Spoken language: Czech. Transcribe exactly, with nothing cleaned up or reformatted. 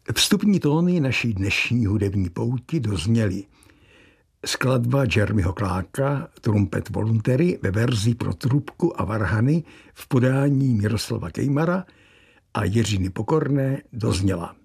Vstupní tóny naší dnešní hudební pouti dozněly skladba Jeremyho Clarka Trumpet Voluntary ve verzi pro trubku a varhany v podání Miroslava Kejmara a Jiřiny Pokorné dozněla